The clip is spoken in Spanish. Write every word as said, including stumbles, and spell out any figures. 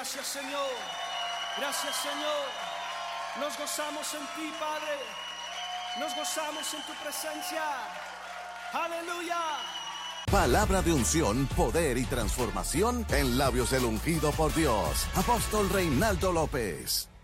Gracias, Señor. Gracias, Señor. Nos gozamos en ti, Padre. Nos gozamos en tu presencia. Aleluya. Palabra de unción, poder y transformación en labios del ungido por Dios. Apóstol Reinaldo López.